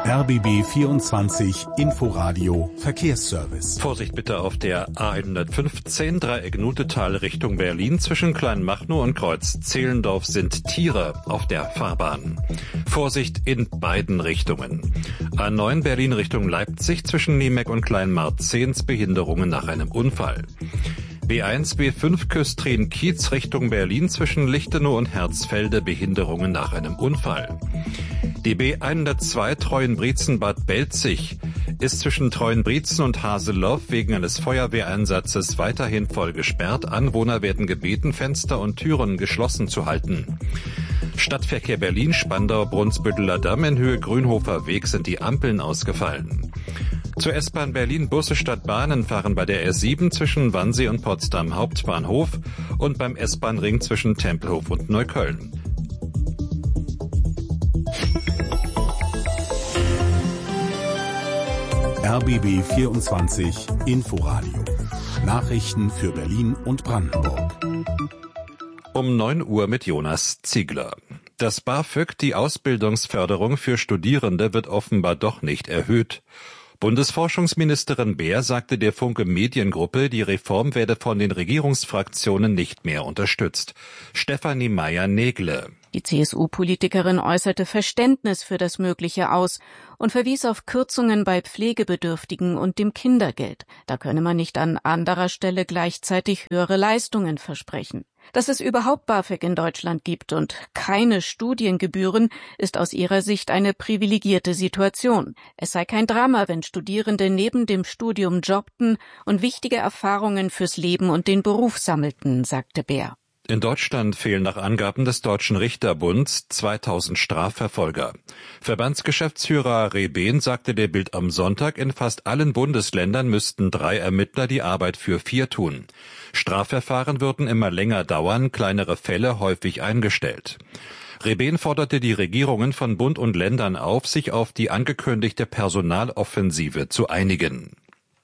RBB 24 Inforadio Verkehrsservice. Vorsicht bitte auf der A115 Dreieck-Nutetal Richtung Berlin. Zwischen Kleinmachnow und Kreuz Zehlendorf sind Tiere auf der Fahrbahn. Vorsicht in beiden Richtungen. A9 Berlin Richtung Leipzig zwischen Niemeck und Kleinmarzehns Behinderungen nach einem Unfall. B1, B5 Küstrin-Kiez Richtung Berlin zwischen Lichtenau und Herzfelde Behinderungen nach einem Unfall. Die B102 Treuenbrietzen-Bad Belzig ist zwischen Treuenbrietzen und Haseloff wegen eines Feuerwehreinsatzes weiterhin voll gesperrt. Anwohner werden gebeten, Fenster und Türen geschlossen zu halten. Stadtverkehr Berlin, Spandau, Brunsbütteler Damm in Höhe Grünhofer Weg sind die Ampeln ausgefallen. Zur S-Bahn Berlin Busse statt Bahnen fahren bei der S7 zwischen Wannsee und Potsdam Hauptbahnhof und beim S-Bahn-Ring zwischen Tempelhof und Neukölln. RBB 24 Inforadio. Nachrichten für Berlin und Brandenburg. Um 9 Uhr mit Jonas Ziegler. Das BAföG, die Ausbildungsförderung für Studierende, wird offenbar doch nicht erhöht. Bundesforschungsministerin Beer sagte der Funke Mediengruppe, die Reform werde von den Regierungsfraktionen nicht mehr unterstützt. Stefanie Meyer-Negle. Die CSU-Politikerin äußerte Verständnis für das Mögliche aus und verwies auf Kürzungen bei Pflegebedürftigen und dem Kindergeld. Da könne man nicht an anderer Stelle gleichzeitig höhere Leistungen versprechen. Dass es überhaupt BAföG in Deutschland gibt und keine Studiengebühren, ist aus ihrer Sicht eine privilegierte Situation. Es sei kein Drama, wenn Studierende neben dem Studium jobbten und wichtige Erfahrungen fürs Leben und den Beruf sammelten, sagte Beer. In Deutschland fehlen nach Angaben des Deutschen Richterbunds 2000 Strafverfolger. Verbandsgeschäftsführer Rebehn sagte der Bild am Sonntag, in fast allen Bundesländern müssten 3 Ermittler die Arbeit für 4 tun. Strafverfahren würden immer länger dauern, kleinere Fälle häufig eingestellt. Rebehn forderte die Regierungen von Bund und Ländern auf, sich auf die angekündigte Personaloffensive zu einigen.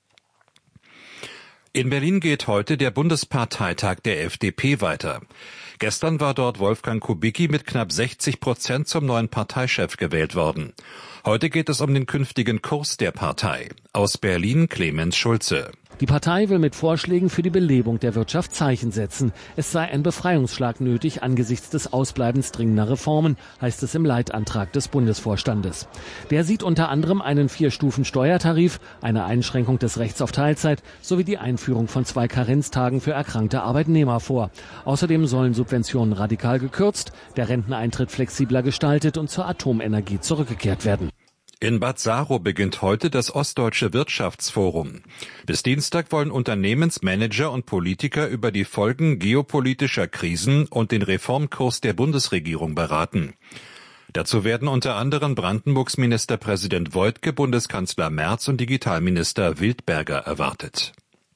In Berlin geht heute der Bundesparteitag der FDP weiter. Gestern war dort Wolfgang Kubicki mit knapp 60% zum neuen Parteichef gewählt worden. Heute geht es um den künftigen Kurs der Partei. Aus Berlin Clemens Schulze. Die Partei will mit Vorschlägen für die Belebung der Wirtschaft Zeichen setzen. Es sei ein Befreiungsschlag nötig angesichts des Ausbleibens dringender Reformen, heißt es im Leitantrag des Bundesvorstandes. Der sieht unter anderem einen 4-Stufen-Steuertarif, eine Einschränkung des Rechts auf Teilzeit sowie die Einführung von 2 Karenztagen für erkrankte Arbeitnehmer vor. Außerdem sollen Subventionen radikal gekürzt, der Renteneintritt flexibler gestaltet und zur Atomenergie zurückgekehrt werden. In Bad Saro beginnt heute das Ostdeutsche Wirtschaftsforum. Bis Dienstag wollen Unternehmensmanager und Politiker über die Folgen geopolitischer Krisen und den Reformkurs der Bundesregierung beraten. Dazu werden unter anderem Brandenburgs Ministerpräsident Woidke, Bundeskanzler Merz und Digitalminister Wildberger erwartet.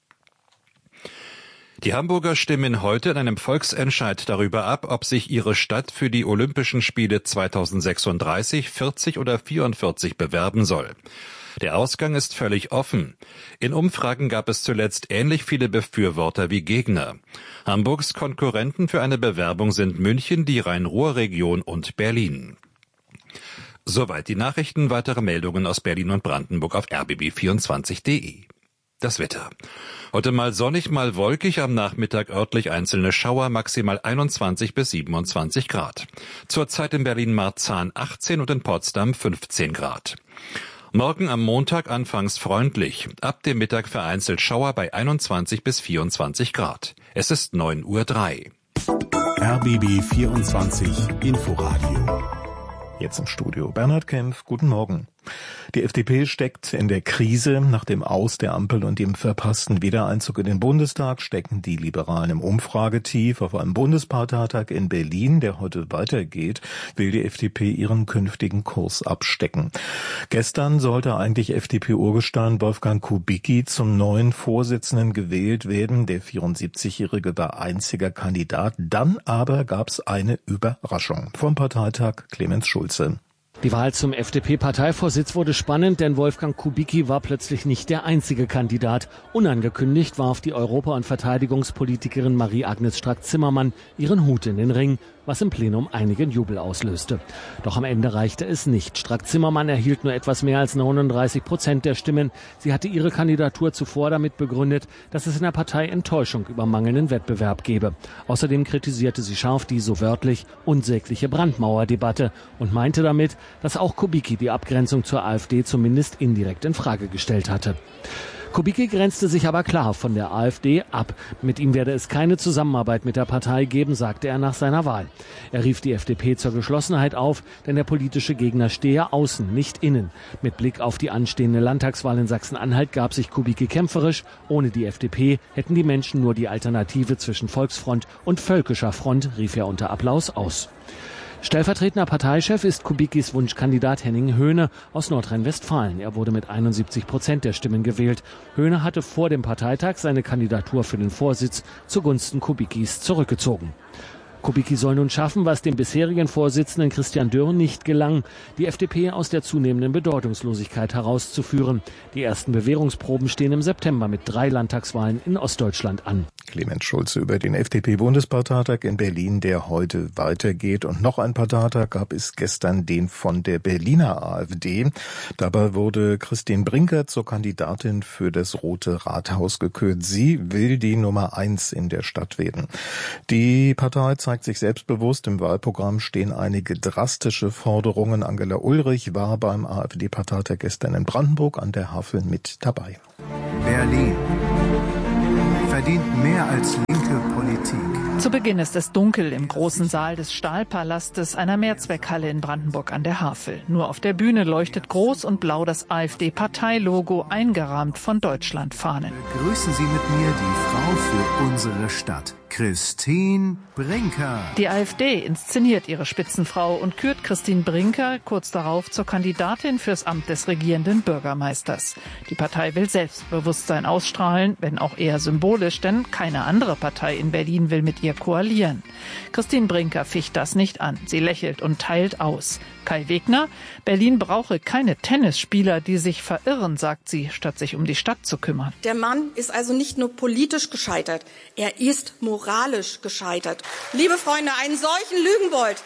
Die Hamburger stimmen heute in einem Volksentscheid darüber ab, ob sich ihre Stadt für die Olympischen Spiele 2036, 40 oder 44 bewerben soll. Der Ausgang ist völlig offen. In Umfragen gab es zuletzt ähnlich viele Befürworter wie Gegner. Hamburgs Konkurrenten für eine Bewerbung sind München, die Rhein-Ruhr-Region und Berlin. Soweit die Nachrichten. Weitere Meldungen aus Berlin und Brandenburg auf rbb24.de. Das Wetter. Heute mal sonnig, mal wolkig, am Nachmittag örtlich einzelne Schauer, maximal 21 bis 27 Grad. Zurzeit in Berlin-Marzahn 18 und in Potsdam 15 Grad. Morgen am Montag anfangs freundlich, ab dem Mittag vereinzelt Schauer bei 21 bis 24 Grad. Es ist 9:03 Uhr. RBB 24 Inforadio. Jetzt im Studio Bernhard Kempf, guten Morgen. Die FDP steckt in der Krise. Nach dem Aus der Ampel und dem verpassten Wiedereinzug in den Bundestag stecken die Liberalen im Umfragetief. Auf einem Bundesparteitag in Berlin, der heute weitergeht, will die FDP ihren künftigen Kurs abstecken. Gestern sollte eigentlich FDP-Urgestein Wolfgang Kubicki zum neuen Vorsitzenden gewählt werden. Der 74-Jährige war einziger Kandidat. Dann aber gab es eine Überraschung. Vom Parteitag Clemens Schulze. Die Wahl zum FDP-Parteivorsitz wurde spannend, denn Wolfgang Kubicki war plötzlich nicht der einzige Kandidat. Unangekündigt warf die Europa- und Verteidigungspolitikerin Marie-Agnes Strack-Zimmermann ihren Hut in den Ring. was im Plenum einigen Jubel auslöste. Doch am Ende reichte es nicht. Strack-Zimmermann erhielt nur etwas mehr als 39% der Stimmen. Sie hatte ihre Kandidatur zuvor damit begründet, dass es in der Partei Enttäuschung über mangelnden Wettbewerb gebe. Außerdem kritisierte sie scharf die, so wörtlich, unsägliche Brandmauerdebatte und meinte damit, dass auch Kubicki die Abgrenzung zur AfD zumindest indirekt in Frage gestellt hatte. Kubicki grenzte sich aber klar von der AfD ab. Mit ihm werde es keine Zusammenarbeit mit der Partei geben, sagte er nach seiner Wahl. Er rief die FDP zur Geschlossenheit auf, denn der politische Gegner stehe außen, nicht innen. Mit Blick auf die anstehende Landtagswahl in Sachsen-Anhalt gab sich Kubicki kämpferisch. Ohne die FDP hätten die Menschen nur die Alternative zwischen Volksfront und Völkischer Front, rief er unter Applaus aus. Stellvertretender Parteichef ist Kubickis Wunschkandidat Henning Höhne aus Nordrhein-Westfalen. Er wurde mit 71% der Stimmen gewählt. Höhne hatte vor dem Parteitag seine Kandidatur für den Vorsitz zugunsten Kubickis zurückgezogen. Kubicki soll nun schaffen, was dem bisherigen Vorsitzenden Christian Dürr nicht gelang, die FDP aus der zunehmenden Bedeutungslosigkeit herauszuführen. Die ersten Bewährungsproben stehen im September mit 3 Landtagswahlen in Ostdeutschland an. Clemens Schulze über den FDP-Bundesparteitag in Berlin, der heute weitergeht. Und noch ein Parteitag gab es gestern, den von der Berliner AfD. Dabei wurde Christine Brinker zur Kandidatin für das Rote Rathaus gekürt. Sie will die Nummer 1 in der Stadt werden. Die Partei zeigt sich selbstbewusst. Im Wahlprogramm stehen einige drastische Forderungen. Angela Ulrich war beim AfD-Parteitag gestern in Brandenburg an der Havel mit dabei. Berlin verdient mehr als linke Politik. Zu Beginn ist es dunkel im großen Saal des Stahlpalastes, einer Mehrzweckhalle in Brandenburg an der Havel. Nur auf der Bühne leuchtet groß und blau das AfD-Parteilogo, eingerahmt von Deutschlandfahnen. Begrüßen Sie mit mir die Frau für unsere Stadt, Christine Brinker. Die AfD inszeniert ihre Spitzenfrau und kürt Christine Brinker kurz darauf zur Kandidatin fürs Amt des regierenden Bürgermeisters. Die Partei will Selbstbewusstsein ausstrahlen, wenn auch eher symbolisch, denn keine andere Partei in Berlin will mit ihr koalieren. Christine Brinker ficht das nicht an. Sie lächelt und teilt aus. Kai Wegner: Berlin brauche keine Tennisspieler, die sich verirren, sagt sie, statt sich um die Stadt zu kümmern. Der Mann ist also nicht nur politisch gescheitert, er ist moralisch gescheitert. Liebe Freunde, einen solchen Lügenbold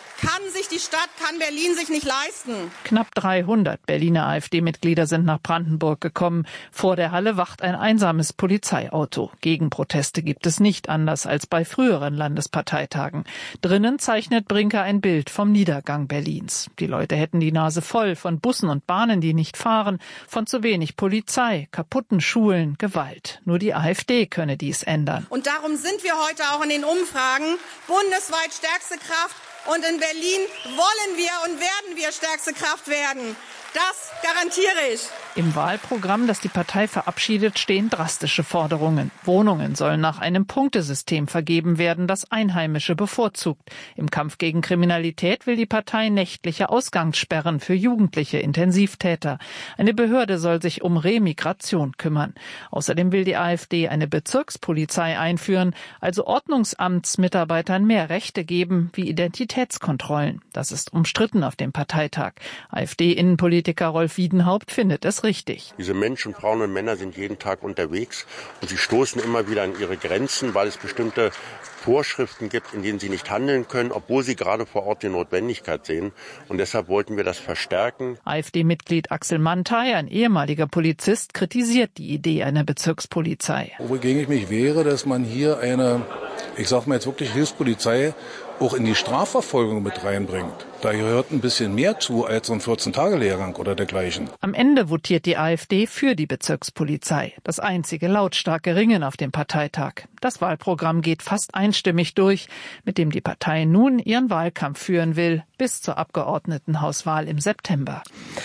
kann Berlin sich nicht leisten. Knapp 300 Berliner AfD-Mitglieder sind nach Brandenburg gekommen. Vor der Halle wacht ein einsames Polizeiauto. Gegenproteste gibt es nicht, anders als bei früheren Landesparteitagen. Drinnen zeichnet Brinker ein Bild vom Niedergang Berlins. Die Leute hätten die Nase voll von Bussen und Bahnen, die nicht fahren, von zu wenig Polizei, kaputten Schulen, Gewalt. Nur die AfD könne dies ändern. Und darum sind wir heute auch in den Umfragen bundesweit stärkste Kraft. Und in Berlin wollen wir und werden wir stärkste Kraft werden. Das garantiere ich. Im Wahlprogramm, das die Partei verabschiedet, stehen drastische Forderungen. Wohnungen sollen nach einem Punktesystem vergeben werden, das Einheimische bevorzugt. Im Kampf gegen Kriminalität will die Partei nächtliche Ausgangssperren für jugendliche Intensivtäter. Eine Behörde soll sich um Remigration kümmern. Außerdem will die AfD eine Bezirkspolizei einführen, also Ordnungsamtsmitarbeitern mehr Rechte geben, wie Identitätskontrollen. Das ist umstritten auf dem Parteitag. AfD-Innenpolitiker Rolf Wiedenhaupt findet es richtig. Diese Menschen, Frauen und Männer sind jeden Tag unterwegs und sie stoßen immer wieder an ihre Grenzen, weil es bestimmte Vorschriften gibt, in denen sie nicht handeln können, obwohl sie gerade vor Ort die Notwendigkeit sehen. Und deshalb wollten wir das verstärken. AfD-Mitglied Axel Mantei, ein ehemaliger Polizist, kritisiert die Idee einer Bezirkspolizei. Wogegen ich mich wehre, dass man hier eine, ich sag mal jetzt wirklich Hilfspolizei auch in die Strafverfolgung mit reinbringt. Da gehört ein bisschen mehr zu als so ein 14-Tage-Lehrgang oder dergleichen. Am Ende votiert die AfD für die Bezirkspolizei. Das einzige lautstarke Ringen auf dem Parteitag. Das Wahlprogramm geht fast einstimmig durch, mit dem die Partei nun ihren Wahlkampf führen will, bis zur Abgeordnetenhauswahl im September.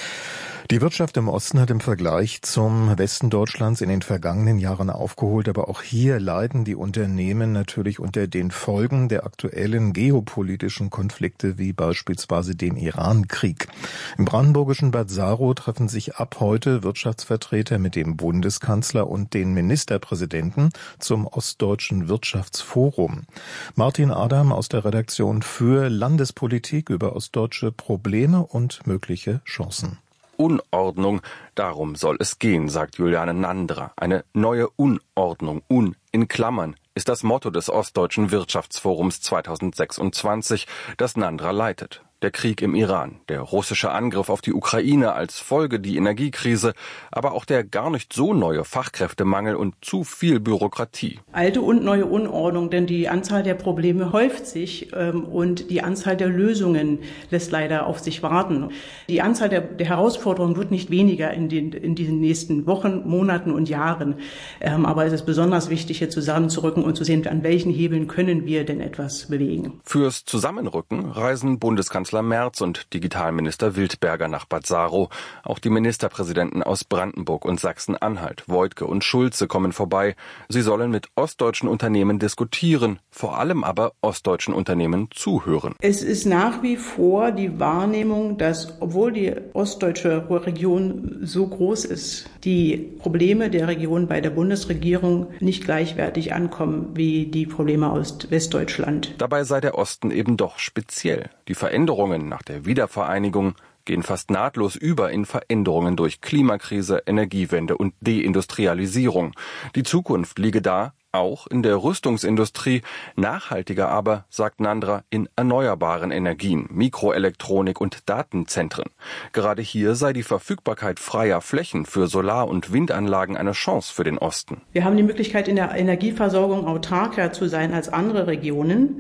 Die Wirtschaft im Osten hat im Vergleich zum Westen Deutschlands in den vergangenen Jahren aufgeholt, aber auch hier leiden die Unternehmen natürlich unter den Folgen der aktuellen geopolitischen Konflikte, wie beispielsweise dem Iran-Krieg. Im brandenburgischen Bad Saro treffen sich ab heute Wirtschaftsvertreter mit dem Bundeskanzler und den Ministerpräsidenten zum Ostdeutschen Wirtschaftsforum. Martin Adam aus der Redaktion für Landespolitik über ostdeutsche Probleme und mögliche Chancen. Unordnung, darum soll es gehen, sagt Juliane Nandra. Eine neue Unordnung, in Klammern, ist das Motto des Ostdeutschen Wirtschaftsforums 2026, das Nandra leitet. Der Krieg im Iran, der russische Angriff auf die Ukraine als Folge die Energiekrise, aber auch der gar nicht so neue Fachkräftemangel und zu viel Bürokratie. Alte und neue Unordnung, denn die Anzahl der Probleme häuft sich und die Anzahl der Lösungen lässt leider auf sich warten. Die Anzahl der Herausforderungen wird nicht weniger in diesen nächsten Wochen, Monaten und Jahren. Aber es ist besonders wichtig, hier zusammenzurücken und zu sehen, an welchen Hebeln können wir denn etwas bewegen. Fürs Zusammenrücken reisen Bundeskanzler Merz und Digitalminister Wildberger nach Bad Saro. Auch die Ministerpräsidenten aus Brandenburg und Sachsen-Anhalt, Woidke und Schulze, kommen vorbei. Sie sollen mit ostdeutschen Unternehmen diskutieren, vor allem aber ostdeutschen Unternehmen zuhören. Es ist nach wie vor die Wahrnehmung, dass, obwohl die ostdeutsche Region so groß ist, die Probleme der Region bei der Bundesregierung nicht gleichwertig ankommen wie die Probleme aus Westdeutschland. Dabei sei der Osten eben doch speziell. Die Veränderungen nach der Wiedervereinigung gehen fast nahtlos über in Veränderungen durch Klimakrise, Energiewende und Deindustrialisierung. Die Zukunft liege da, auch in der Rüstungsindustrie, nachhaltiger aber, sagt Nandra, in erneuerbaren Energien, Mikroelektronik und Datenzentren. Gerade hier sei die Verfügbarkeit freier Flächen für Solar- und Windanlagen eine Chance für den Osten. Wir haben die Möglichkeit, in der Energieversorgung autarker zu sein als andere Regionen,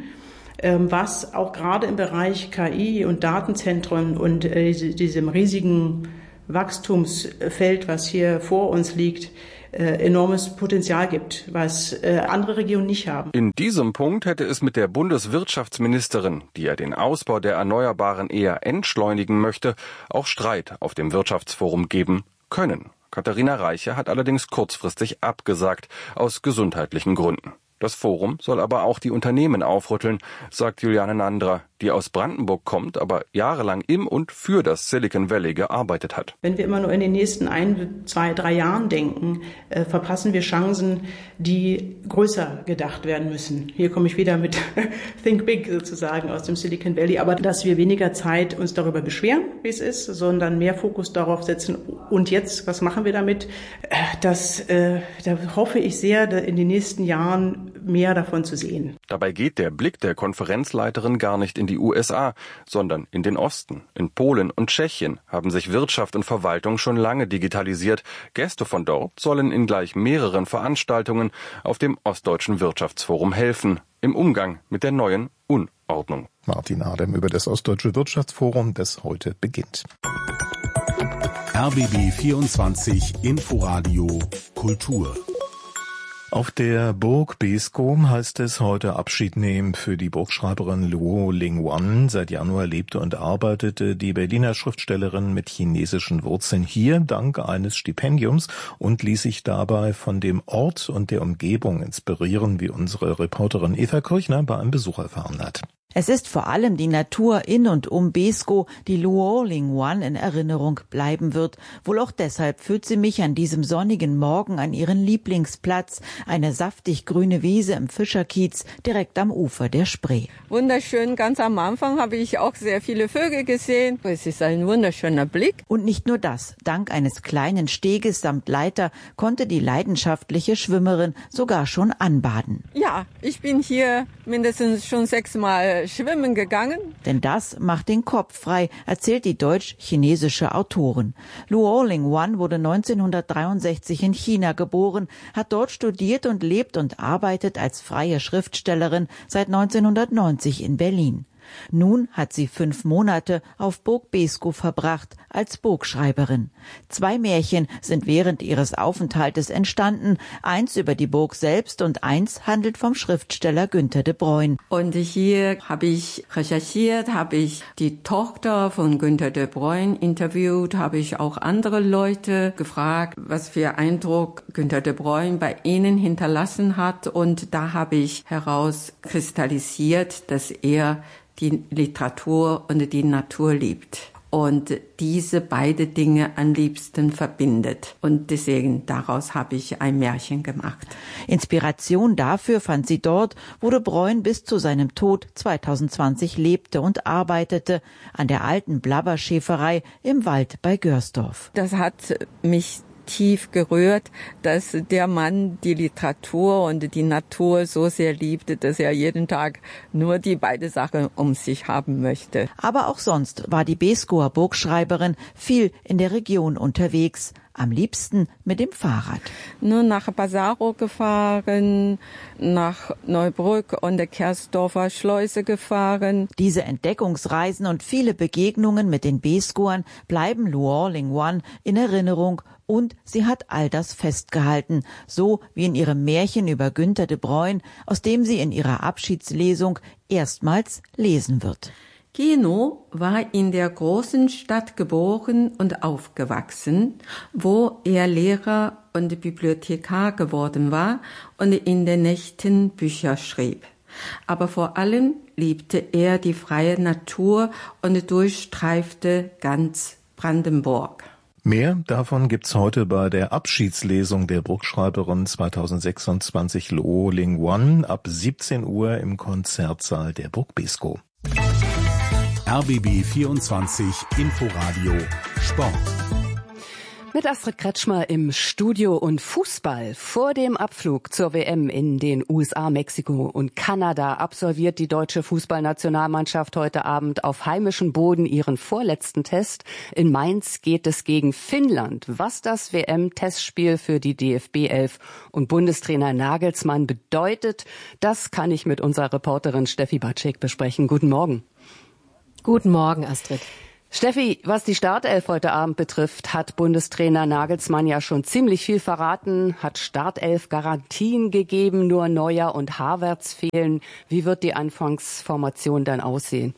was auch gerade im Bereich KI und Datenzentren und diesem riesigen Wachstumsfeld, was hier vor uns liegt, enormes Potenzial gibt, was andere Regionen nicht haben. In diesem Punkt hätte es mit der Bundeswirtschaftsministerin, die ja den Ausbau der Erneuerbaren eher entschleunigen möchte, auch Streit auf dem Wirtschaftsforum geben können. Katharina Reiche hat allerdings kurzfristig abgesagt, aus gesundheitlichen Gründen. Das Forum soll aber auch die Unternehmen aufrütteln, sagt Juliane Nandra, die aus Brandenburg kommt, aber jahrelang im und für das Silicon Valley gearbeitet hat. Wenn wir immer nur in den nächsten 1, 2, 3 Jahren denken, verpassen wir Chancen, die größer gedacht werden müssen. Hier komme ich wieder mit Think Big sozusagen aus dem Silicon Valley, aber dass wir weniger Zeit uns darüber beschweren, wie es ist, sondern mehr Fokus darauf setzen. Und jetzt, was machen wir damit? Da hoffe ich sehr, in den nächsten Jahren mehr davon zu sehen. Dabei geht der Blick der Konferenzleiterin gar nicht in die USA, sondern in den Osten. In Polen und Tschechien haben sich Wirtschaft und Verwaltung schon lange digitalisiert. Gäste von dort sollen in gleich mehreren Veranstaltungen auf dem Ostdeutschen Wirtschaftsforum helfen, im Umgang mit der neuen Unordnung. Martin Adem über das Ostdeutsche Wirtschaftsforum, das heute beginnt. RBB 24 Inforadio Kultur. Auf der Burg Beeskow heißt es heute Abschied nehmen für die Burgschreiberin Luo Lingwan. Seit Januar lebte und arbeitete die Berliner Schriftstellerin mit chinesischen Wurzeln hier dank eines Stipendiums und ließ sich dabei von dem Ort und der Umgebung inspirieren, wie unsere Reporterin Eva Kirchner bei einem Besuch erfahren hat. Es ist vor allem die Natur in und um Beeskow, die Luo Lingwan in Erinnerung bleiben wird. Wohl auch deshalb führt sie mich an diesem sonnigen Morgen an ihren Lieblingsplatz, eine saftig grüne Wiese im Fischerkiez direkt am Ufer der Spree. Wunderschön, ganz am Anfang habe ich auch sehr viele Vögel gesehen. Es ist ein wunderschöner Blick. Und nicht nur das, dank eines kleinen Steges samt Leiter konnte die leidenschaftliche Schwimmerin sogar schon anbaden. Ja, ich bin hier mindestens schon 6 Mal schwimmen gegangen. Denn das macht den Kopf frei, erzählt die deutsch-chinesische Autorin. Luo Lingwan wurde 1963 in China geboren, hat dort studiert und lebt und arbeitet als freie Schriftstellerin seit 1990 in Berlin. Nun hat sie 5 Monate auf Burg Beeskow verbracht als Burgschreiberin. 2 Märchen sind während ihres Aufenthaltes entstanden. Eins über die Burg selbst und eins handelt vom Schriftsteller Günter de Bruyne. Und hier habe ich recherchiert, habe ich die Tochter von Günter de Bruyne interviewt, habe ich auch andere Leute gefragt, was für Eindruck Günter de Bruyne bei ihnen hinterlassen hat. Und da habe ich herauskristallisiert, dass er die Literatur und die Natur liebt und diese beide Dinge am liebsten verbindet. Und deswegen daraus habe ich ein Märchen gemacht. Inspiration dafür fand sie dort, wo de Bruyne bis zu seinem Tod 2020 lebte und arbeitete, an der alten Blabberschäferei im Wald bei Görsdorf. Das hat mich tief gerührt, dass der Mann die Literatur und die Natur so sehr liebte, dass er jeden Tag nur die beiden Sachen um sich haben möchte. Aber auch sonst war die Beeskower Burgschreiberin viel in der Region unterwegs. Am liebsten mit dem Fahrrad. Nur nach Basaro gefahren, nach Neubrück und der Kersdorfer Schleuse gefahren. Diese Entdeckungsreisen und viele Begegnungen mit den Beeskowern bleiben Luo Lingwan in Erinnerung und sie hat all das festgehalten, so wie in ihrem Märchen über Günter de Bruyne, aus dem sie in ihrer Abschiedslesung erstmals lesen wird. Kino war in der großen Stadt geboren und aufgewachsen, wo er Lehrer und Bibliothekar geworden war und in den Nächten Bücher schrieb. Aber vor allem liebte er die freie Natur und durchstreifte ganz Brandenburg. Mehr davon gibt's heute bei der Abschiedslesung der Burgschreiberin 2026 Luo Lingwan ab 17 Uhr im Konzertsaal der Burg Beeskow. RBB 24 Inforadio Sport. Mit Astrid Kretschmer im Studio und Fußball. Vor dem Abflug zur WM in den USA, Mexiko und Kanada absolviert die deutsche Fußballnationalmannschaft heute Abend auf heimischem Boden ihren vorletzten Test. In Mainz geht es gegen Finnland. Was das WM-Testspiel für die DFB-11 und Bundestrainer Nagelsmann bedeutet, das kann ich mit unserer Reporterin Steffi Batschek besprechen. Guten Morgen. Guten Morgen, Astrid. Steffi, was die Startelf heute Abend betrifft, hat Bundestrainer Nagelsmann ja schon ziemlich viel verraten, hat Startelf-Garantien gegeben, nur Neuer und Havertz fehlen. Wie wird die Anfangsformation dann aussehen?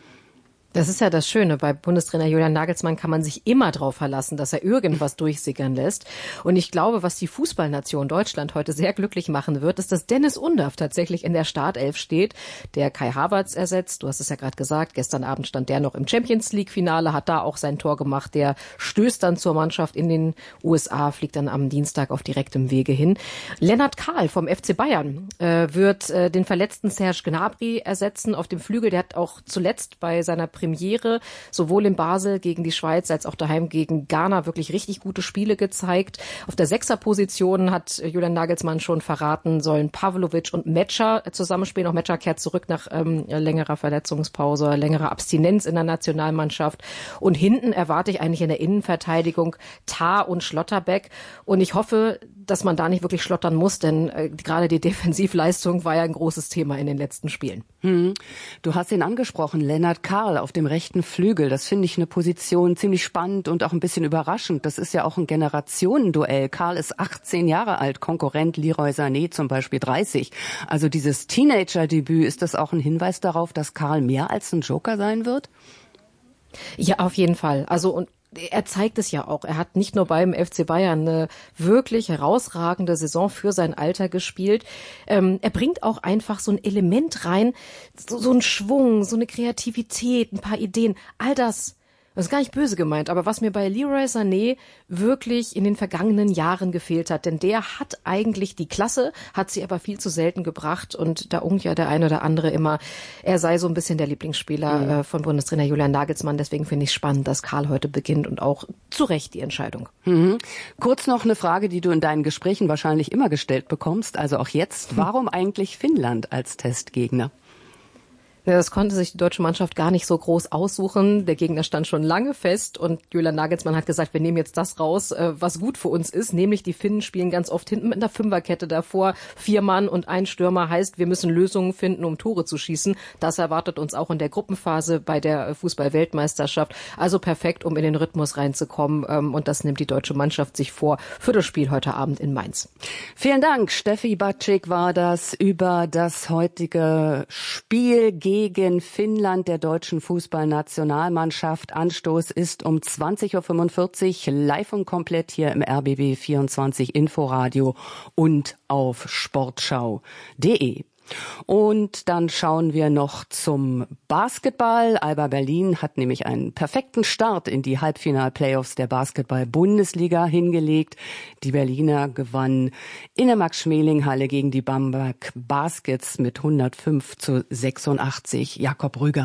Das ist ja das Schöne. Bei Bundestrainer Julian Nagelsmann kann man sich immer darauf verlassen, dass er irgendwas durchsickern lässt. Und ich glaube, was die Fußballnation Deutschland heute sehr glücklich machen wird, ist, dass Dennis Undaff tatsächlich in der Startelf steht, der Kai Havertz ersetzt. Du hast es ja gerade gesagt, gestern Abend stand der noch im Champions-League-Finale, hat da auch sein Tor gemacht. Der stößt dann zur Mannschaft in den USA, fliegt dann am Dienstag auf direktem Wege hin. Lennart Kahl vom FC Bayern wird den verletzten Serge Gnabry ersetzen auf dem Flügel. Der hat auch zuletzt bei seiner Premiere, sowohl in Basel gegen die Schweiz als auch daheim gegen Ghana wirklich richtig gute Spiele gezeigt. Auf der Sechserposition hat Julian Nagelsmann schon verraten, sollen Pavlovic und Metscher zusammenspielen. Auch Metscher kehrt zurück nach längerer Verletzungspause, längerer Abstinenz in der Nationalmannschaft. Und hinten erwarte ich eigentlich in der Innenverteidigung Tah und Schlotterbeck. Und ich hoffe, dass man da nicht wirklich schlottern muss, denn gerade die Defensivleistung war ja ein großes Thema in den letzten Spielen. Du hast ihn angesprochen, Lennart Kahl auf dem rechten Flügel. Das finde ich eine Position ziemlich spannend und auch ein bisschen überraschend. Das ist ja auch ein Generationenduell. Kahl ist 18 Jahre alt, Konkurrent Leroy Sané zum Beispiel 30. Also dieses Teenager-Debüt, ist das auch ein Hinweis darauf, dass Kahl mehr als ein Joker sein wird? Ja, auf jeden Fall. Also und er zeigt es ja auch. Er hat nicht nur beim FC Bayern eine wirklich herausragende Saison für sein Alter gespielt. Er bringt auch einfach so ein Element rein, so einen Schwung, so eine Kreativität, ein paar Ideen. All das ist gar nicht böse gemeint, aber was mir bei Leroy Sané wirklich in den vergangenen Jahren gefehlt hat, denn der hat eigentlich die Klasse, hat sie aber viel zu selten gebracht und da ungt ja der eine oder andere immer, er sei so ein bisschen der Lieblingsspieler von Bundestrainer Julian Nagelsmann. Deswegen finde ich spannend, dass Karl heute beginnt und auch zu Recht die Entscheidung. Kurz noch eine Frage, die du in deinen Gesprächen wahrscheinlich immer gestellt bekommst, also auch jetzt. Warum eigentlich Finnland als Testgegner? Ja, das konnte sich die deutsche Mannschaft gar nicht so groß aussuchen. Der Gegner stand schon lange fest und Julian Nagelsmann hat gesagt, wir nehmen jetzt das raus, was gut für uns ist, nämlich die Finnen spielen ganz oft hinten mit einer Fünferkette davor. 4 Mann und ein Stürmer heißt, wir müssen Lösungen finden, um Tore zu schießen. Das erwartet uns auch in der Gruppenphase bei der Fußball-Weltmeisterschaft. Also perfekt, um in den Rhythmus reinzukommen und das nimmt die deutsche Mannschaft sich vor für das Spiel heute Abend in Mainz. Vielen Dank, Steffi Batschek war das über das heutige Spiel gegen Finnland der deutschen Fußballnationalmannschaft. Anstoß ist um 20.45 Uhr live und komplett hier im RBB 24 Inforadio und auf sportschau.de. Und dann schauen wir noch zum Basketball. Alba Berlin hat nämlich einen perfekten Start in die Halbfinal-Playoffs der Basketball-Bundesliga hingelegt. Die Berliner gewannen in der Max-Schmeling-Halle gegen die Bamberg Baskets mit 105-86. Jakob Rüger.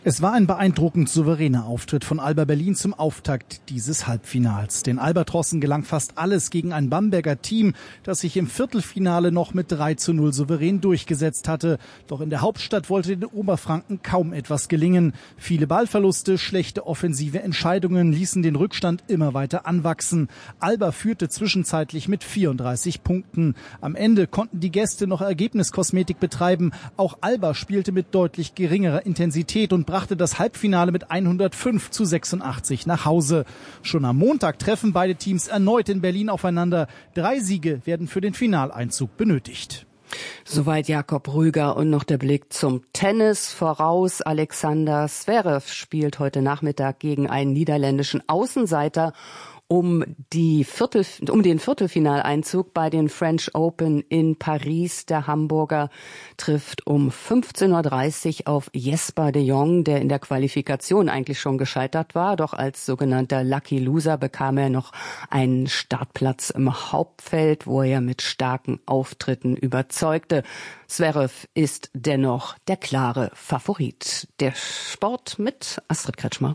Es war ein beeindruckend souveräner Auftritt von Alba Berlin zum Auftakt dieses Halbfinals. Den Albatrossen gelang fast alles gegen ein Bamberger Team, das sich im Viertelfinale noch mit 3:0 souverän durchgesetzt hatte. Doch in der Hauptstadt wollte den Oberfranken kaum etwas gelingen. Viele Ballverluste, schlechte offensive Entscheidungen ließen den Rückstand immer weiter anwachsen. Alba führte zwischenzeitlich mit 34 Punkten. Am Ende konnten die Gäste noch Ergebniskosmetik betreiben. Auch Alba spielte mit deutlich geringerer Intensität und brachte das Halbfinale mit 105:86 nach Hause. Schon am Montag treffen beide Teams erneut in Berlin aufeinander. 3 Siege werden für den Finaleinzug benötigt. Soweit Jakob Rüger und noch der Blick zum Tennis voraus. Alexander Zverev spielt heute Nachmittag gegen einen niederländischen Außenseiter um den Viertelfinaleinzug bei den French Open in Paris. Der Hamburger trifft um 15:30 Uhr auf Jesper de Jong, der in der Qualifikation eigentlich schon gescheitert war. Doch als sogenannter Lucky Loser bekam er noch einen Startplatz im Hauptfeld, wo er mit starken Auftritten überzeugte. Zverev ist dennoch der klare Favorit. Der Sport mit Astrid Kretschmer.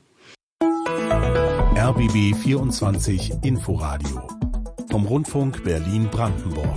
RBB 24 Inforadio vom Rundfunk Berlin-Brandenburg.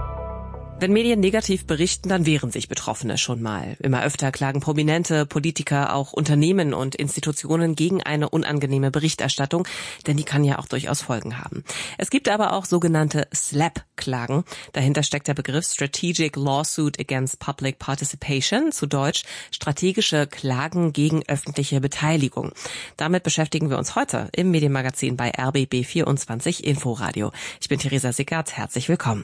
Wenn Medien negativ berichten, dann wehren sich Betroffene schon mal. Immer öfter klagen Prominente, Politiker, auch Unternehmen und Institutionen gegen eine unangenehme Berichterstattung, denn die kann ja auch durchaus Folgen haben. Es gibt aber auch sogenannte SLAPP-Klagen. Dahinter steckt der Begriff Strategic Lawsuit Against Public Participation, zu Deutsch strategische Klagen gegen öffentliche Beteiligung. Damit beschäftigen wir uns heute im Medienmagazin bei RBB 24 Inforadio. Ich bin Theresa Sickert, herzlich willkommen.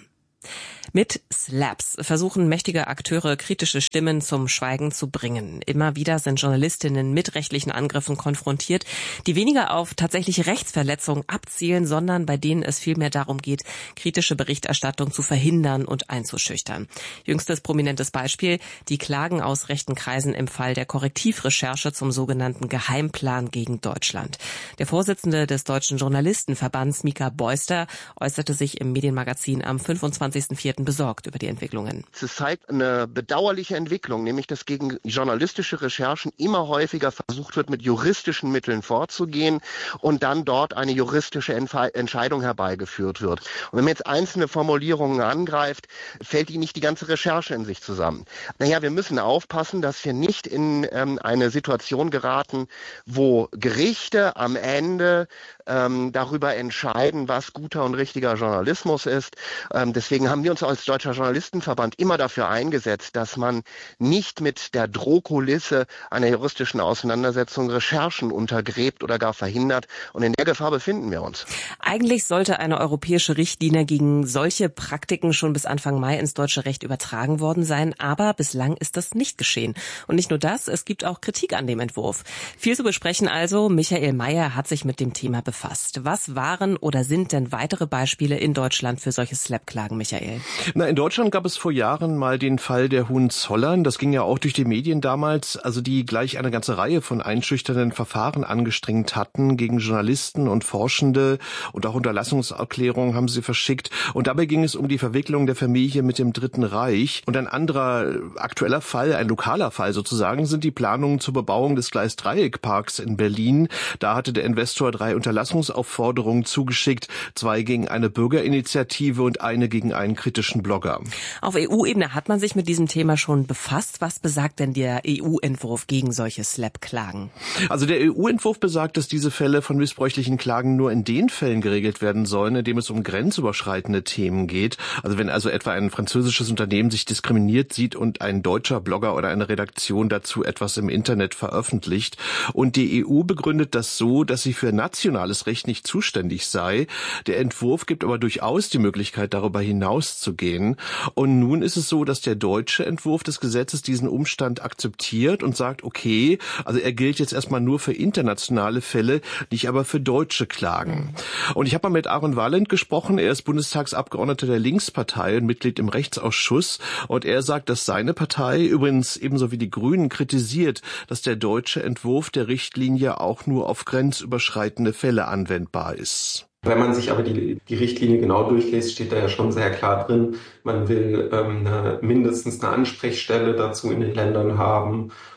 Mit SLAPPs versuchen mächtige Akteure, kritische Stimmen zum Schweigen zu bringen. Immer wieder sind Journalistinnen mit rechtlichen Angriffen konfrontiert, die weniger auf tatsächliche Rechtsverletzungen abzielen, sondern bei denen es vielmehr darum geht, kritische Berichterstattung zu verhindern und einzuschüchtern. Jüngstes prominentes Beispiel, die Klagen aus rechten Kreisen im Fall der Korrektivrecherche zum sogenannten Geheimplan gegen Deutschland. Der Vorsitzende des Deutschen Journalistenverbands, Mika Beuster, äußerte sich im Medienmagazin am 25.04. besorgt über die Entwicklungen. Es zeigt eine bedauerliche Entwicklung, nämlich dass gegen journalistische Recherchen immer häufiger versucht wird, mit juristischen Mitteln vorzugehen und dann dort eine juristische Entscheidung herbeigeführt wird. Und wenn man jetzt einzelne Formulierungen angreift, fällt nicht die ganze Recherche in sich zusammen. Wir müssen aufpassen, dass wir nicht in eine Situation geraten, wo Gerichte am Ende darüber entscheiden, was guter und richtiger Journalismus ist. Deswegen haben wir uns als Deutscher Journalistenverband immer dafür eingesetzt, dass man nicht mit der Drohkulisse einer juristischen Auseinandersetzung Recherchen untergräbt oder gar verhindert. Und in der Gefahr befinden wir uns. Eigentlich sollte eine europäische Richtlinie gegen solche Praktiken schon bis Anfang Mai ins deutsche Recht übertragen worden sein. Aber bislang ist das nicht geschehen. Und nicht nur das, es gibt auch Kritik an dem Entwurf. Viel zu besprechen also. Michael Mayer hat sich mit dem Thema befasst. Was waren oder sind denn weitere Beispiele in Deutschland für solche SLAPP-Klagen, Michael? In Deutschland gab es vor Jahren mal den Fall der Hohenzollern. Das ging ja auch durch die Medien damals, also die gleich eine ganze Reihe von einschüchternden Verfahren angestrengt hatten gegen Journalisten und Forschende, und auch Unterlassungserklärungen haben sie verschickt. Und dabei ging es um die Verwicklung der Familie mit dem Dritten Reich. Und ein anderer aktueller Fall, ein lokaler Fall sozusagen, sind die Planungen zur Bebauung des Gleisdreieckparks in Berlin. Da hatte der Investor 3 Unterlassungsaufforderungen zugeschickt, 2 gegen eine Bürgerinitiative und eine gegen einen kritischen Blogger. Auf EU-Ebene hat man sich mit diesem Thema schon befasst. Was besagt denn der EU-Entwurf gegen solche SLAPP-Klagen? Also der EU-Entwurf besagt, dass diese Fälle von missbräuchlichen Klagen nur in den Fällen geregelt werden sollen, in dem es um grenzüberschreitende Themen geht. Also wenn also etwa ein französisches Unternehmen sich diskriminiert sieht und ein deutscher Blogger oder eine Redaktion dazu etwas im Internet veröffentlicht. Und die EU begründet das so, dass sie für nationales Recht nicht zuständig sei. Der Entwurf gibt aber durchaus die Möglichkeit, darüber hinauszugehen. Und nun ist es so, dass der deutsche Entwurf des Gesetzes diesen Umstand akzeptiert und sagt, okay, also er gilt jetzt erstmal nur für internationale Fälle, nicht aber für deutsche Klagen. Und ich habe mal mit Aaron Walland gesprochen, er ist Bundestagsabgeordneter der Linkspartei und Mitglied im Rechtsausschuss, und er sagt, dass seine Partei übrigens ebenso wie die Grünen kritisiert, dass der deutsche Entwurf der Richtlinie auch nur auf grenzüberschreitende Fälle anwendbar ist. Wenn man sich aber die Richtlinie genau durchliest, steht da ja schon sehr klar drin, man will mindestens eine Ansprechstelle dazu in den Ländern haben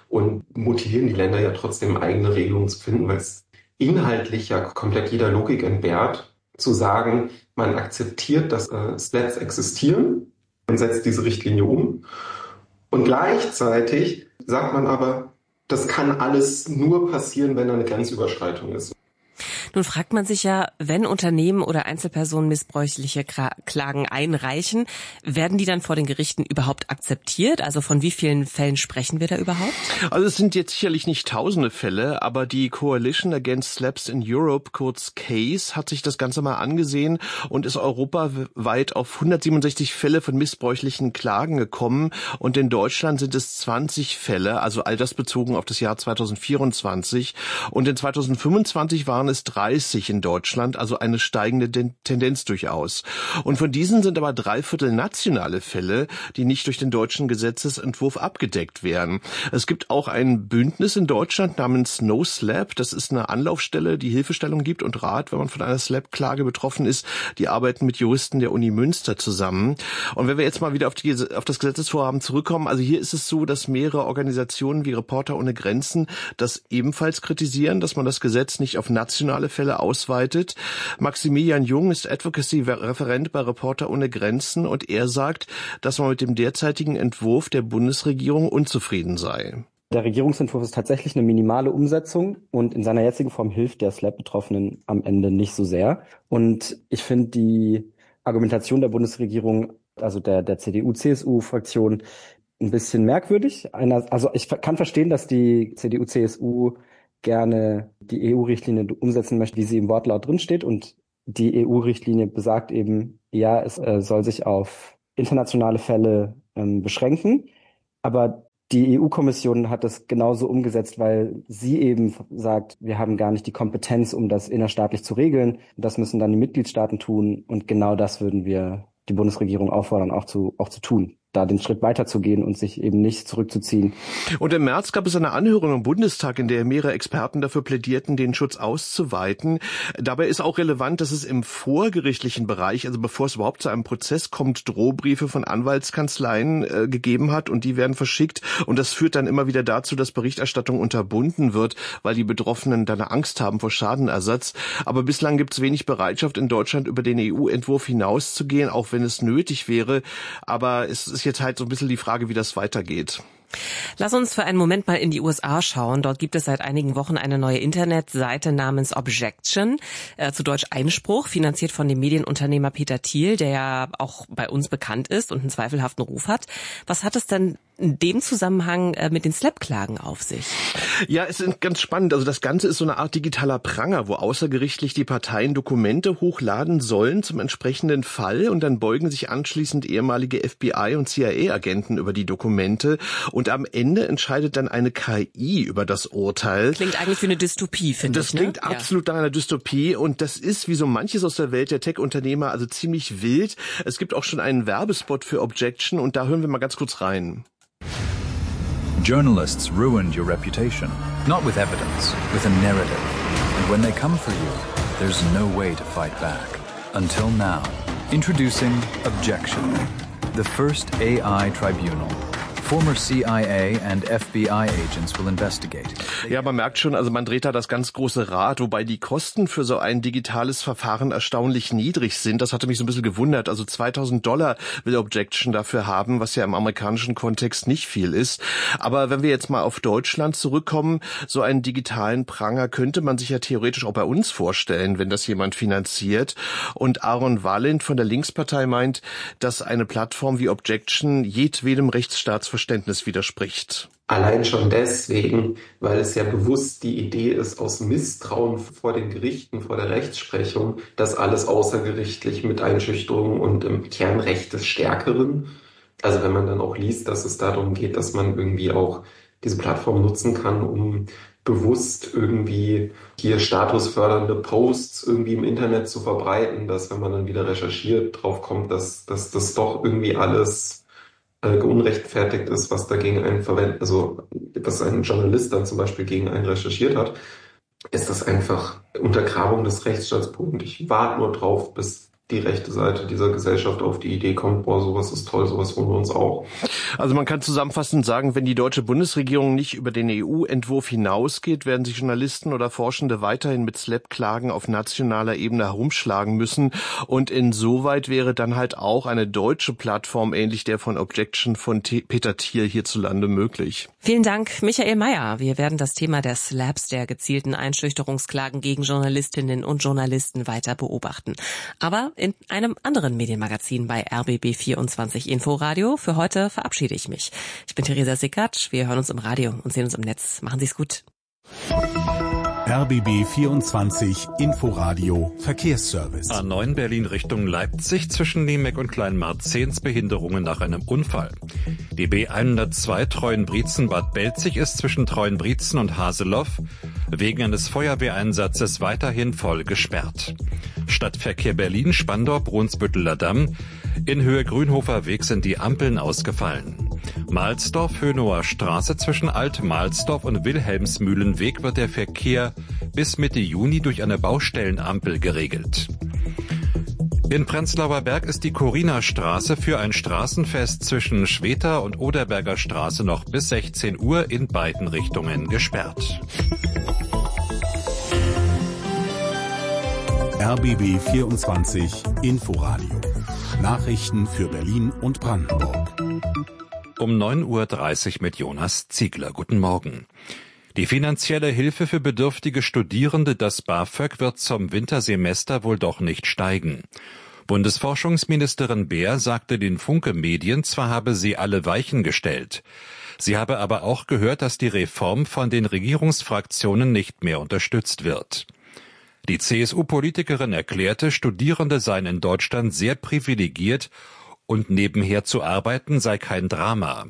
und motivieren die Länder ja trotzdem eigene Regelungen zu finden, weil es inhaltlich ja komplett jeder Logik entbehrt, zu sagen, man akzeptiert, dass SLAPs existieren und setzt diese Richtlinie um. Und gleichzeitig sagt man aber, das kann alles nur passieren, wenn da eine Grenzüberschreitung ist. Nun fragt man sich ja, wenn Unternehmen oder Einzelpersonen missbräuchliche Klagen einreichen, werden die dann vor den Gerichten überhaupt akzeptiert? Also von wie vielen Fällen sprechen wir da überhaupt? Also es sind jetzt sicherlich nicht tausende Fälle, aber die Coalition Against SLAPs in Europe, kurz CASE, hat sich das Ganze mal angesehen und ist europaweit auf 167 Fälle von missbräuchlichen Klagen gekommen. Und in Deutschland sind es 20 Fälle, also all das bezogen auf das Jahr 2024. Und in 2025 waren es 30 in Deutschland, also eine steigende Tendenz durchaus. Und von diesen sind aber 3/4 nationale Fälle, die nicht durch den deutschen Gesetzesentwurf abgedeckt werden. Es gibt auch ein Bündnis in Deutschland namens No SLAP. Das ist eine Anlaufstelle, die Hilfestellung gibt und Rat, wenn man von einer SLAP-Klage betroffen ist. Die arbeiten mit Juristen der Uni Münster zusammen. Und wenn wir jetzt mal wieder auf das Gesetzesvorhaben zurückkommen, also hier ist es so, dass mehrere Organisationen wie Reporter ohne Grenzen das ebenfalls kritisieren, dass man das Gesetz nicht auf nationale Fälle ausweitet. Maximilian Jung ist Advocacy-Referent bei Reporter ohne Grenzen und er sagt, dass man mit dem derzeitigen Entwurf der Bundesregierung unzufrieden sei. Der Regierungsentwurf ist tatsächlich eine minimale Umsetzung und in seiner jetzigen Form hilft der SLAP-Betroffenen am Ende nicht so sehr. Und ich finde die Argumentation der Bundesregierung, also der CDU-CSU-Fraktion, ein bisschen merkwürdig. Also ich kann verstehen, dass die CDU-CSU gerne die EU-Richtlinie umsetzen möchte, wie sie im Wortlaut drinsteht. Und die EU-Richtlinie besagt eben, ja, es soll sich auf internationale Fälle beschränken. Aber die EU-Kommission hat das genauso umgesetzt, weil sie eben sagt, wir haben gar nicht die Kompetenz, um das innerstaatlich zu regeln. Das müssen dann die Mitgliedstaaten tun. Und genau das würden wir die Bundesregierung auffordern, auch zu tun. Da den Schritt weiterzugehen und sich eben nicht zurückzuziehen. Und im März gab es eine Anhörung im Bundestag, in der mehrere Experten dafür plädierten, den Schutz auszuweiten. Dabei ist auch relevant, dass es im vorgerichtlichen Bereich, also bevor es überhaupt zu einem Prozess kommt, Drohbriefe von Anwaltskanzleien gegeben hat und die werden verschickt. Und das führt dann immer wieder dazu, dass Berichterstattung unterbunden wird, weil die Betroffenen dann Angst haben vor Schadenersatz. Aber bislang gibt es wenig Bereitschaft in Deutschland, über den EU-Entwurf hinauszugehen, auch wenn es nötig wäre. Aber es ist jetzt halt so ein bisschen die Frage, wie das weitergeht. Lass uns für einen Moment mal in die USA schauen. Dort gibt es seit einigen Wochen eine neue Internetseite namens Objection, zu Deutsch Einspruch, finanziert von dem Medienunternehmer Peter Thiel, der ja auch bei uns bekannt ist und einen zweifelhaften Ruf hat. Was hat es denn in dem Zusammenhang mit den SLAP-Klagen auf sich? Ja, es ist ganz spannend. Also das Ganze ist so eine Art digitaler Pranger, wo außergerichtlich die Parteien Dokumente hochladen sollen zum entsprechenden Fall und dann beugen sich anschließend ehemalige FBI- und CIA-Agenten über die Dokumente und am Ende entscheidet dann eine KI über das Urteil. Klingt eigentlich wie eine Dystopie, finde ich. Das klingt absolut nach einer Dystopie und das ist wie so manches aus der Welt der Tech-Unternehmer also ziemlich wild. Es gibt auch schon einen Werbespot für Objection und da hören wir mal ganz kurz rein. Journalists ruined your reputation, not with evidence, with a narrative. And when they come for you, there's no way to fight back. Until now. Introducing Objection, the first AI tribunal. Former CIA and FBI agents will investigate. Ja, man merkt schon, also man dreht da das ganz große Rad, wobei die Kosten für so ein digitales Verfahren erstaunlich niedrig sind. Das hatte mich so ein bisschen gewundert. Also $2.000 will Objection dafür haben, was ja im amerikanischen Kontext nicht viel ist. Aber wenn wir jetzt mal auf Deutschland zurückkommen, so einen digitalen Pranger könnte man sich ja theoretisch auch bei uns vorstellen, wenn das jemand finanziert. Und Aaron Wallint von der Linkspartei meint, dass eine Plattform wie Objection jedwedem Rechtsstaatsverständnis widerspricht. Allein schon deswegen, weil es ja bewusst die Idee ist, aus Misstrauen vor den Gerichten, vor der Rechtsprechung, das alles außergerichtlich mit Einschüchterung und im Kernrecht des Stärkeren. Also wenn man dann auch liest, dass es darum geht, dass man irgendwie auch diese Plattform nutzen kann, um bewusst irgendwie hier statusfördernde Posts irgendwie im Internet zu verbreiten, dass wenn man dann wieder recherchiert, drauf kommt, dass das doch irgendwie alles unrechtfertigt ist, was dagegen einen verwendet, also was ein Journalist dann zum Beispiel gegen einen recherchiert hat, ist das einfach Untergrabung des Rechtsstaats. Und ich warte nur drauf, bis die rechte Seite dieser Gesellschaft auf die Idee kommt, boah, sowas ist toll, sowas wollen wir uns auch. Also man kann zusammenfassend sagen, wenn die deutsche Bundesregierung nicht über den EU-Entwurf hinausgeht, werden sich Journalisten oder Forschende weiterhin mit SLAPP-Klagen auf nationaler Ebene herumschlagen müssen. Und insoweit wäre dann halt auch eine deutsche Plattform ähnlich der von Objection von Peter Thiel hierzulande möglich. Vielen Dank, Michael Mayer. Wir werden das Thema der SLAPPs, der gezielten Einschüchterungsklagen gegen Journalistinnen und Journalisten, weiter beobachten. Aber in einem anderen Medienmagazin bei RBB24 Inforadio. Für heute verabschiede ich mich. Ich bin Theresa Sickert. Wir hören uns im Radio und sehen uns im Netz. Machen Sie es gut. RBB24 Inforadio Verkehrsservice. A9 Berlin Richtung Leipzig zwischen Niemek und Kleinmarzehns Behinderungen nach einem Unfall. Die B102 Treuenbrietzen-Bad Belzig ist zwischen Treuenbrietzen und Haseloff wegen eines Feuerwehreinsatzes weiterhin voll gesperrt. Stadtverkehr Berlin, Spandau, Brunsbütteler Damm. In Höhe Grünhofer Weg sind die Ampeln ausgefallen. Mahlsdorf, Hönower Straße zwischen Alt-Mahlsdorf und Wilhelmsmühlenweg wird der Verkehr bis Mitte Juni durch eine Baustellenampel geregelt. In Prenzlauer Berg ist die Corina-Straße für ein Straßenfest zwischen Schweta und Oderberger Straße noch bis 16 Uhr in beiden Richtungen gesperrt. RBB 24 Inforadio. Nachrichten für Berlin und Brandenburg. Um 9.30 Uhr mit Jonas Ziegler. Guten Morgen. Die finanzielle Hilfe für bedürftige Studierende, das BAföG, wird zum Wintersemester wohl doch nicht steigen. Bundesforschungsministerin Beer sagte den Funke-Medien, zwar habe sie alle Weichen gestellt. Sie habe aber auch gehört, dass die Reform von den Regierungsfraktionen nicht mehr unterstützt wird. Die CSU-Politikerin erklärte, Studierende seien in Deutschland sehr privilegiert und nebenher zu arbeiten sei kein Drama.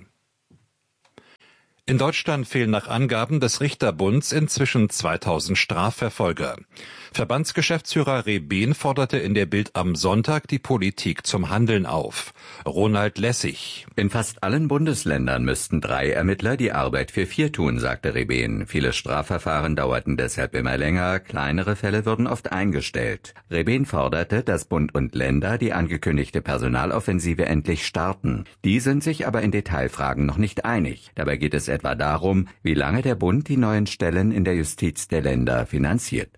In Deutschland fehlen nach Angaben des Richterbunds inzwischen 2000 Strafverfolger. Verbandsgeschäftsführer Rebehn forderte in der Bild am Sonntag die Politik zum Handeln auf. Ronald Lessig. In fast allen Bundesländern müssten 3 Ermittler die Arbeit für 4 tun, sagte Rebehn. Viele Strafverfahren dauerten deshalb immer länger, kleinere Fälle würden oft eingestellt. Rebehn forderte, dass Bund und Länder die angekündigte Personaloffensive endlich starten. Die sind sich aber in Detailfragen noch nicht einig. Dabei geht es etwa darum, wie lange der Bund die neuen Stellen in der Justiz der Länder finanziert.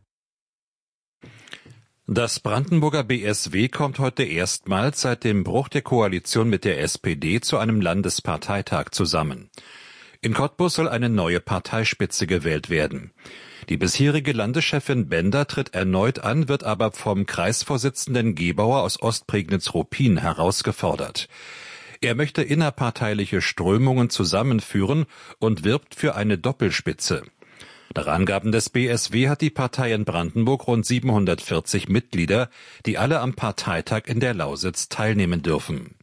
Das Brandenburger BSW kommt heute erstmals seit dem Bruch der Koalition mit der SPD zu einem Landesparteitag zusammen. In Cottbus soll eine neue Parteispitze gewählt werden. Die bisherige Landeschefin Bender tritt erneut an, wird aber vom Kreisvorsitzenden Gebauer aus Ostprignitz-Ruppin herausgefordert. Er möchte innerparteiliche Strömungen zusammenführen und wirbt für eine Doppelspitze. Nach Angaben des BSW hat die Partei in Brandenburg rund 740 Mitglieder, die alle am Parteitag in der Lausitz teilnehmen dürfen.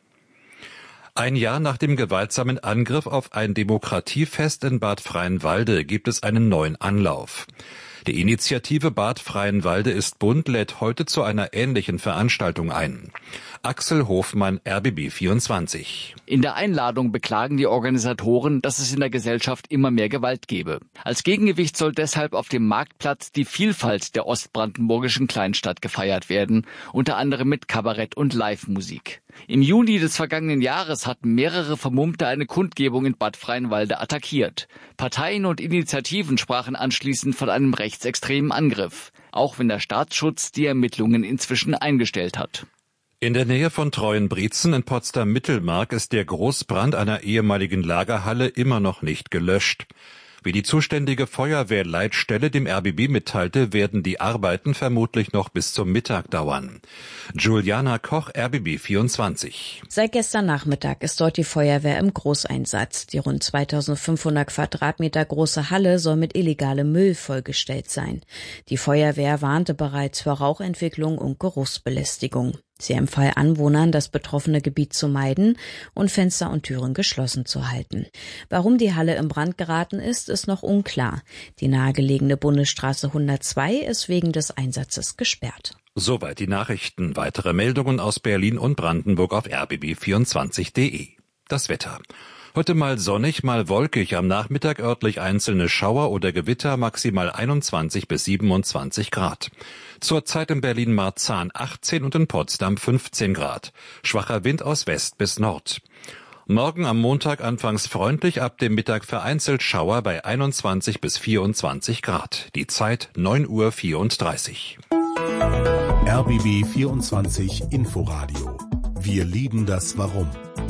Ein Jahr nach dem gewaltsamen Angriff auf ein Demokratiefest in Bad Freienwalde gibt es einen neuen Anlauf. Die Initiative Bad Freienwalde ist bunt lädt heute zu einer ähnlichen Veranstaltung ein. Axel Hofmann, RBB24. In der Einladung beklagen die Organisatoren, dass es in der Gesellschaft immer mehr Gewalt gebe. Als Gegengewicht soll deshalb auf dem Marktplatz die Vielfalt der ostbrandenburgischen Kleinstadt gefeiert werden, unter anderem mit Kabarett und Live-Musik. Im Juni des vergangenen Jahres hatten mehrere Vermummte eine Kundgebung in Bad Freienwalde attackiert. Parteien und Initiativen sprachen anschließend von einem rechtsextremen Angriff, auch wenn der Staatsschutz die Ermittlungen inzwischen eingestellt hat. In der Nähe von Treuenbrietzen in Potsdam-Mittelmark ist der Großbrand einer ehemaligen Lagerhalle immer noch nicht gelöscht. Wie die zuständige Feuerwehrleitstelle dem RBB mitteilte, werden die Arbeiten vermutlich noch bis zum Mittag dauern. Juliana Koch, RBB24. Seit gestern Nachmittag ist dort die Feuerwehr im Großeinsatz. Die rund 2500 Quadratmeter große Halle soll mit illegalem Müll vollgestellt sein. Die Feuerwehr warnte bereits vor Rauchentwicklung und Geruchsbelästigung. Sie empfahl Anwohnern, das betroffene Gebiet zu meiden und Fenster und Türen geschlossen zu halten. Warum die Halle in Brand geraten ist noch unklar. Die nahegelegene Bundesstraße 102 ist wegen des Einsatzes gesperrt. Soweit die Nachrichten. Weitere Meldungen aus Berlin und Brandenburg auf rbb24.de. Das Wetter. Heute mal sonnig, mal wolkig, am Nachmittag örtlich einzelne Schauer oder Gewitter, maximal 21 bis 27 Grad. Zurzeit in Berlin-Marzahn 18 und in Potsdam 15 Grad. Schwacher Wind aus West bis Nord. Morgen am Montag anfangs freundlich, ab dem Mittag vereinzelt Schauer bei 21 bis 24 Grad. Die Zeit 9:34 Uhr. RBB 24 Inforadio. Wir lieben das Warum.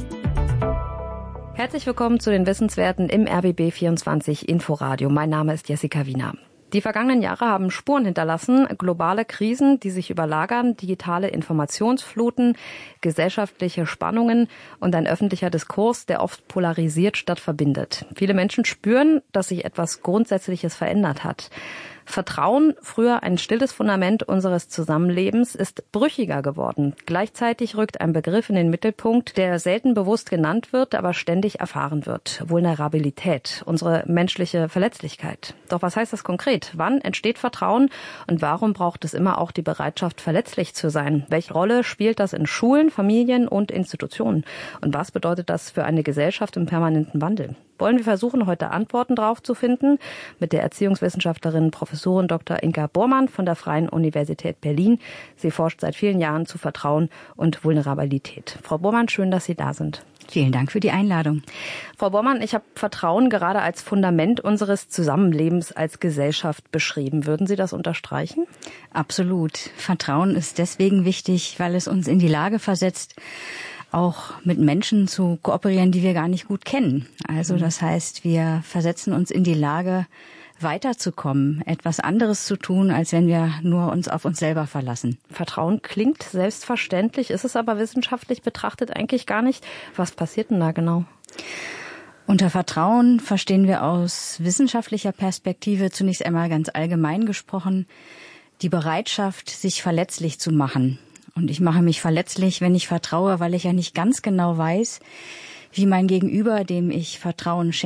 Herzlich willkommen zu den Wissenswerten im RBB 24 Inforadio. Mein Name ist Jessica Wiener. Die vergangenen Jahre haben Spuren hinterlassen, globale Krisen, die sich überlagern, digitale Informationsfluten, gesellschaftliche Spannungen und ein öffentlicher Diskurs, der oft polarisiert statt verbindet. Viele Menschen spüren, dass sich etwas Grundsätzliches verändert hat. Vertrauen, früher ein stilles Fundament unseres Zusammenlebens, ist brüchiger geworden. Gleichzeitig rückt ein Begriff in den Mittelpunkt, der selten bewusst genannt wird, aber ständig erfahren wird. Vulnerabilität, unsere menschliche Verletzlichkeit. Doch was heißt das konkret? Wann entsteht Vertrauen und warum braucht es immer auch die Bereitschaft, verletzlich zu sein? Welche Rolle spielt das in Schulen, Familien und Institutionen? Und was bedeutet das für eine Gesellschaft im permanenten Wandel? Wollen wir versuchen, heute Antworten darauf zu finden mit der Erziehungswissenschaftlerin Professorin Dr. Inka Bormann von der Freien Universität Berlin. Sie forscht seit vielen Jahren zu Vertrauen und Vulnerabilität. Frau Bormann, schön, dass Sie da sind. Vielen Dank für die Einladung. Frau Bormann, ich habe Vertrauen gerade als Fundament unseres Zusammenlebens als Gesellschaft beschrieben. Würden Sie das unterstreichen? Absolut. Vertrauen ist deswegen wichtig, weil es uns in die Lage versetzt, auch mit Menschen zu kooperieren, die wir gar nicht gut kennen. Also das heißt, wir versetzen uns in die Lage, weiterzukommen, etwas anderes zu tun, als wenn wir nur uns auf uns selber verlassen. Vertrauen klingt selbstverständlich, ist es aber wissenschaftlich betrachtet eigentlich gar nicht. Was passiert denn da genau? Unter Vertrauen verstehen wir aus wissenschaftlicher Perspektive zunächst einmal ganz allgemein gesprochen die Bereitschaft, sich verletzlich zu machen. Und ich mache mich verletzlich, wenn ich vertraue, weil ich ja nicht ganz genau weiß, wie mein Gegenüber, dem ich Vertrauen schenke,